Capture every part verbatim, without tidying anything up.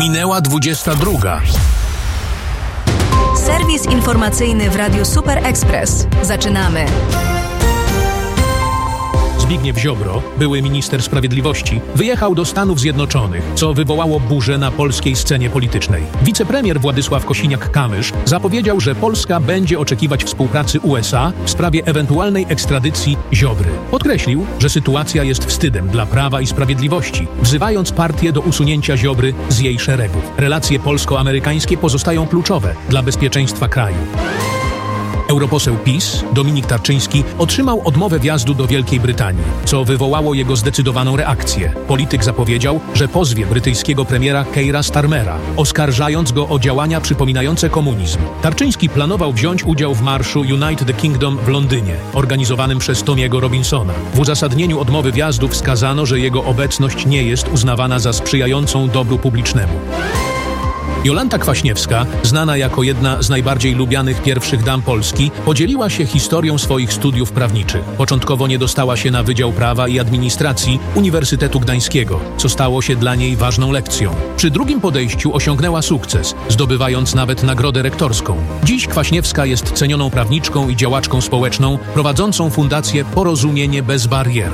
Minęła dwudziesta druga. Serwis informacyjny w Radiu Super Express. Zaczynamy. Zbigniew Ziobro, były minister sprawiedliwości, wyjechał do Stanów Zjednoczonych, co wywołało burzę na polskiej scenie politycznej. Wicepremier Władysław Kosiniak-Kamysz zapowiedział, że Polska będzie oczekiwać współpracy U S A w sprawie ewentualnej ekstradycji Ziobry. Podkreślił, że sytuacja jest wstydem dla Prawa i Sprawiedliwości, wzywając partię do usunięcia Ziobry z jej szeregów. Relacje polsko-amerykańskie pozostają kluczowe dla bezpieczeństwa kraju. Europoseł PiS, Dominik Tarczyński, otrzymał odmowę wjazdu do Wielkiej Brytanii, co wywołało jego zdecydowaną reakcję. Polityk zapowiedział, że pozwie brytyjskiego premiera Keira Starmera, oskarżając go o działania przypominające komunizm. Tarczyński planował wziąć udział w marszu Unite the Kingdom w Londynie, organizowanym przez Tomiego Robinsona. W uzasadnieniu odmowy wjazdu wskazano, że jego obecność nie jest uznawana za sprzyjającą dobru publicznemu. Jolanta Kwaśniewska, znana jako jedna z najbardziej lubianych pierwszych dam Polski, podzieliła się historią swoich studiów prawniczych. Początkowo nie dostała się na Wydział Prawa i Administracji Uniwersytetu Gdańskiego, co stało się dla niej ważną lekcją. Przy drugim podejściu osiągnęła sukces, zdobywając nawet nagrodę rektorską. Dziś Kwaśniewska jest cenioną prawniczką i działaczką społeczną, prowadzącą fundację Porozumienie bez barier.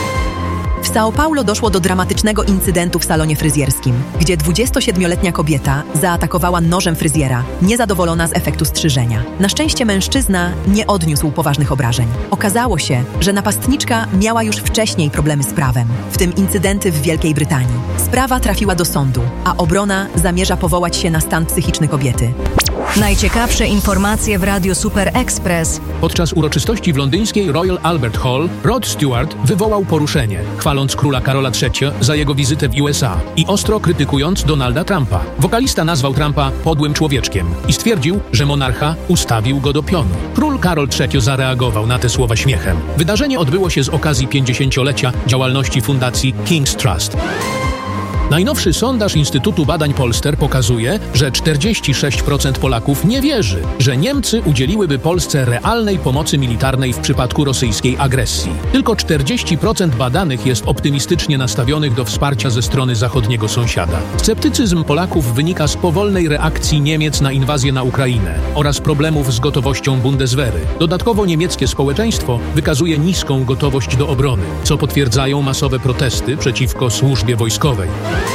W São Paulo doszło do dramatycznego incydentu w salonie fryzjerskim, gdzie dwudziestosiedmioletnia kobieta zaatakowała nożem fryzjera, niezadowolona z efektu strzyżenia. Na szczęście mężczyzna nie odniósł poważnych obrażeń. Okazało się, że napastniczka miała już wcześniej problemy z prawem, w tym incydenty w Wielkiej Brytanii. Sprawa trafiła do sądu, a obrona zamierza powołać się na stan psychiczny kobiety. Najciekawsze informacje w Radiu Super Express. Podczas uroczystości w londyńskiej Royal Albert Hall Rod Stewart wywołał poruszenie, chwaląc króla Karola trzeciego za jego wizytę w U S A i ostro krytykując Donalda Trumpa. Wokalista nazwał Trumpa podłym człowieczkiem i stwierdził, że monarcha ustawił go do pionu. Król Karol trzeci zareagował na te słowa śmiechem. Wydarzenie odbyło się z okazji pięćdziesięciolecia działalności fundacji King's Trust. Najnowszy sondaż Instytutu Badań Polster pokazuje, że czterdzieści sześć procent Polaków nie wierzy, że Niemcy udzieliłyby Polsce realnej pomocy militarnej w przypadku rosyjskiej agresji. Tylko czterdzieści procent badanych jest optymistycznie nastawionych do wsparcia ze strony zachodniego sąsiada. Sceptycyzm Polaków wynika z powolnej reakcji Niemiec na inwazję na Ukrainę oraz problemów z gotowością Bundeswehry. Dodatkowo niemieckie społeczeństwo wykazuje niską gotowość do obrony, co potwierdzają masowe protesty przeciwko służbie wojskowej.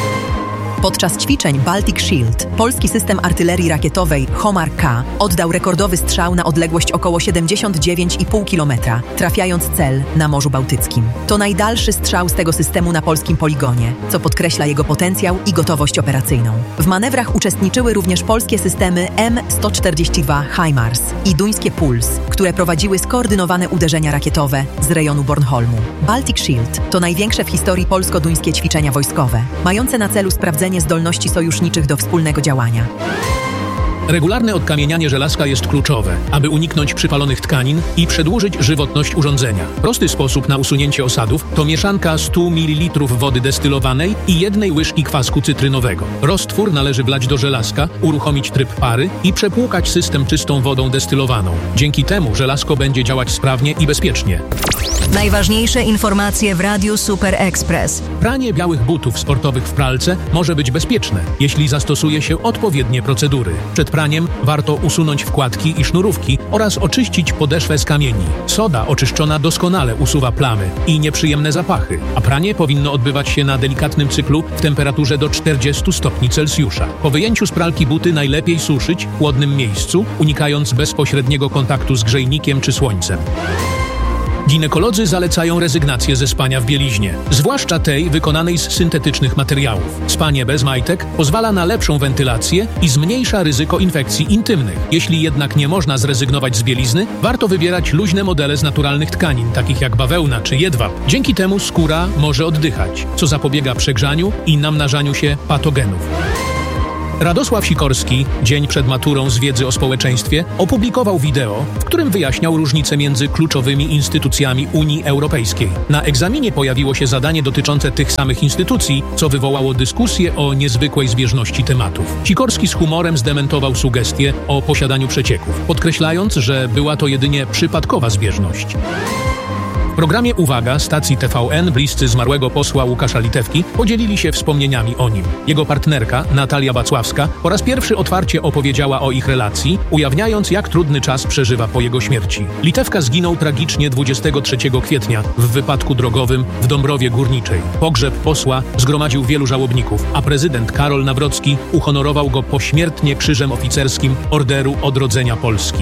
Podczas ćwiczeń Baltic Shield polski system artylerii rakietowej Homar K oddał rekordowy strzał na odległość około siedemdziesiąt dziewięć i pół kilometra, trafiając cel na Morzu Bałtyckim. To najdalszy strzał z tego systemu na polskim poligonie, co podkreśla jego potencjał i gotowość operacyjną. W manewrach uczestniczyły również polskie systemy M sto czterdzieści dwa HIMARS i duńskie Puls, które prowadziły skoordynowane uderzenia rakietowe z rejonu Bornholmu. Baltic Shield to największe w historii polsko-duńskie ćwiczenia wojskowe, mające na celu sprawdzenie zdolności sojuszniczych do wspólnego działania. Regularne odkamienianie żelazka jest kluczowe, aby uniknąć przypalonych tkanin i przedłużyć żywotność urządzenia. Prosty sposób na usunięcie osadów to mieszanka stu mililitrów wody destylowanej i jednej łyżki kwasku cytrynowego. Roztwór należy wlać do żelazka, uruchomić tryb pary i przepłukać system czystą wodą destylowaną. Dzięki temu żelazko będzie działać sprawnie i bezpiecznie. Najważniejsze informacje w Radiu Super Express. Pranie białych butów sportowych w pralce może być bezpieczne, jeśli zastosuje się odpowiednie procedury. Przed praniem warto usunąć wkładki i sznurówki oraz oczyścić podeszwę z kamieni. Soda oczyszczona doskonale usuwa plamy i nieprzyjemne zapachy, a pranie powinno odbywać się na delikatnym cyklu w temperaturze do czterdziestu stopni Celsjusza. Po wyjęciu z pralki buty najlepiej suszyć w chłodnym miejscu, unikając bezpośredniego kontaktu z grzejnikiem czy słońcem. Ginekolodzy zalecają rezygnację ze spania w bieliźnie, zwłaszcza tej wykonanej z syntetycznych materiałów. Spanie bez majtek pozwala na lepszą wentylację i zmniejsza ryzyko infekcji intymnych. Jeśli jednak nie można zrezygnować z bielizny, warto wybierać luźne modele z naturalnych tkanin, takich jak bawełna czy jedwab. Dzięki temu skóra może oddychać, co zapobiega przegrzaniu i namnażaniu się patogenów. Radosław Sikorski, dzień przed maturą z wiedzy o społeczeństwie, opublikował wideo, w którym wyjaśniał różnice między kluczowymi instytucjami Unii Europejskiej. Na egzaminie pojawiło się zadanie dotyczące tych samych instytucji, co wywołało dyskusję o niezwykłej zbieżności tematów. Sikorski z humorem zdementował sugestie o posiadaniu przecieków, podkreślając, że była to jedynie przypadkowa zbieżność. programie Uwaga stacji T V N bliscy zmarłego posła Łukasza Litewki podzielili się wspomnieniami o nim. Jego partnerka, Natalia Bacławska, po raz pierwszy otwarcie opowiedziała o ich relacji, ujawniając, jak trudny czas przeżywa po jego śmierci. Litewka zginął tragicznie dwudziestego trzeciego kwietnia w wypadku drogowym w Dąbrowie Górniczej. Pogrzeb posła zgromadził wielu żałobników, a prezydent Karol Nawrocki uhonorował go pośmiertnie Krzyżem Oficerskim Orderu Odrodzenia Polski.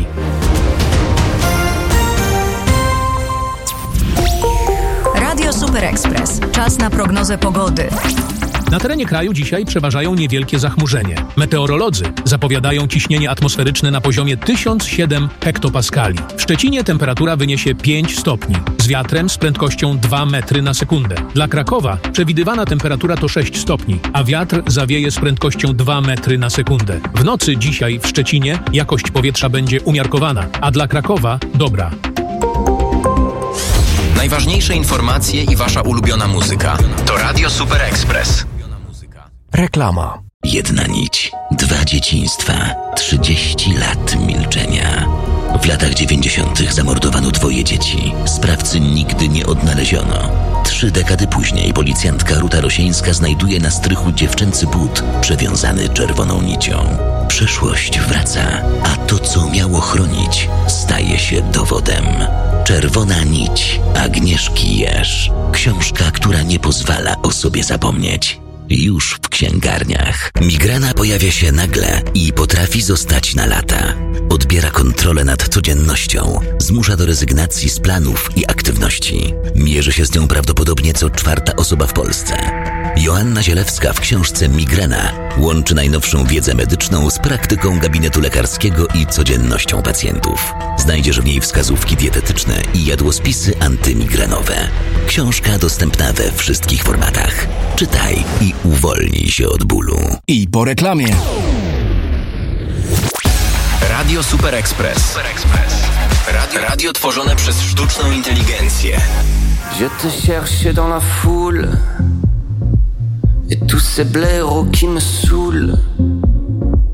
Radio Super Express. Czas na prognozę pogody. Na terenie kraju dzisiaj przeważają niewielkie zachmurzenie. Meteorolodzy zapowiadają ciśnienie atmosferyczne na poziomie tysiąc siedem hektopaskali. W Szczecinie temperatura wyniesie pięć stopni, z wiatrem z prędkością dwa metry na sekundę. Dla Krakowa przewidywana temperatura to sześć stopni, a wiatr zawieje z prędkością dwa metry na sekundę. W nocy dzisiaj w Szczecinie jakość powietrza będzie umiarkowana, a dla Krakowa dobra. Najważniejsze informacje i wasza ulubiona muzyka to Radio Super Express. Reklama. Jedna nić, dwa dzieciństwa, trzydzieści lat milczenia. W latach dziewięćdziesiątych zamordowano dwoje dzieci. Sprawcy nigdy nie odnaleziono. Trzy dekady później policjantka Ruta Rosieńska znajduje na strychu dziewczęcy but przewiązany czerwoną nicią. Przeszłość wraca, a to, co miało chronić, staje się dowodem. Czerwona nić Agnieszki Jerz. Książka, która nie pozwala o sobie zapomnieć. Już w księgarniach. Migrena pojawia się nagle i potrafi zostać na lata. Odbiera kontrolę nad codziennością, zmusza do rezygnacji z planów i aktywności. Mierzy się z nią prawdopodobnie co czwarta osoba w Polsce. Joanna Zielewska w książce Migrena łączy najnowszą wiedzę medyczną z praktyką gabinetu lekarskiego i codziennością pacjentów. Znajdziesz w niej wskazówki dietetyczne i jadłospisy antymigrenowe. Książka dostępna we wszystkich formatach. Czytaj i uwolnij się od bólu. I po reklamie. Radio Super Express. Super Express. Radio, radio tworzone przez sztuczną inteligencję. Je te cherchais dans la foule et tous ces blaireaux qui me saoulent.